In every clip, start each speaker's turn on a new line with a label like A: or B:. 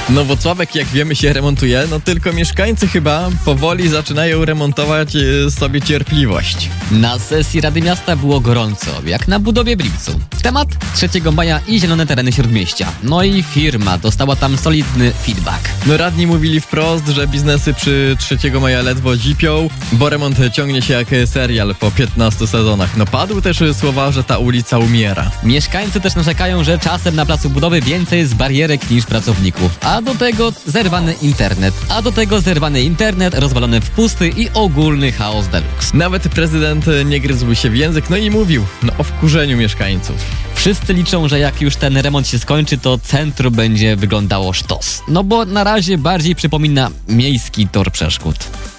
A: No Włocławek, jak wiemy, się remontuje, no tylko mieszkańcy chyba powoli zaczynają remontować sobie cierpliwość.
B: Na sesji Rady Miasta było gorąco, jak na budowie Brimcu. Temat 3 maja i zielone tereny Śródmieścia. No i firma dostała tam solidny feedback.
A: No radni mówili wprost, że biznesy przy 3 maja ledwo zipią, bo remont ciągnie się jak serial po 15 sezonach. No padły też słowa, że ta ulica umiera.
B: Mieszkańcy też narzekają, że czasem na placu budowy więcej jest barierek niż pracowników. A do tego zerwany internet, rozwalony w pusty i ogólny chaos deluxe.
A: Nawet prezydent nie gryzł się w język, no i mówił o wkurzeniu mieszkańców.
B: Wszyscy liczą, że jak już ten remont się skończy, to centrum będzie wyglądało sztos. No bo na razie bardziej przypomina miejski tor przeszkód.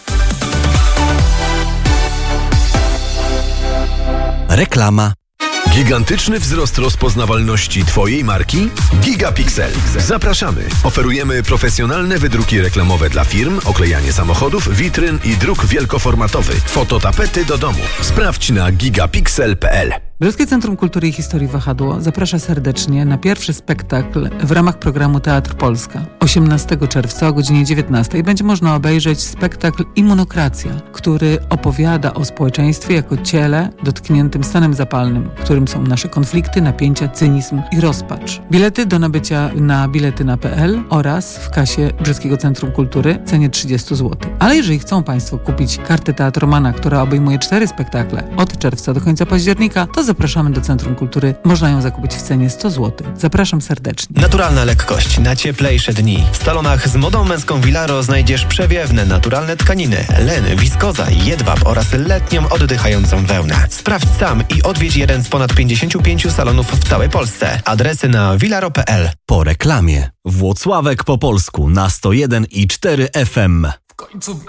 C: Reklama.
D: Gigantyczny wzrost rozpoznawalności Twojej marki? Gigapixel. Zapraszamy. Oferujemy profesjonalne wydruki reklamowe dla firm, oklejanie samochodów, witryn i druk wielkoformatowy. Fototapety do domu. Sprawdź na gigapixel.pl.
E: Brzeskie Centrum Kultury i Historii Wahadło zaprasza serdecznie na pierwszy spektakl w ramach programu Teatr Polska. 18 czerwca o godzinie 19 będzie można obejrzeć spektakl Immunokracja, który opowiada o społeczeństwie jako ciele dotkniętym stanem zapalnym, którym są nasze konflikty, napięcia, cynizm i rozpacz. Bilety do nabycia na biletyna.pl oraz w kasie Brzeskiego Centrum Kultury w cenie 30 zł. Ale jeżeli chcą Państwo kupić kartę Teatromana, która obejmuje 4 spektakle od czerwca do końca października, to zapraszamy do Centrum Kultury. Można ją zakupić w cenie 100 zł. Zapraszam serdecznie.
F: Naturalna lekkość na cieplejsze dni. W salonach z modą męską Vilaro znajdziesz przewiewne, naturalne tkaniny, len, wiskoza, jedwab oraz letnią oddychającą wełnę. Sprawdź sam i odwiedź jeden z ponad 55 salonów w całej Polsce. Adresy na vilaro.pl.
C: Po reklamie. Włocławek po polsku na 101,4 FM.
G: W końcu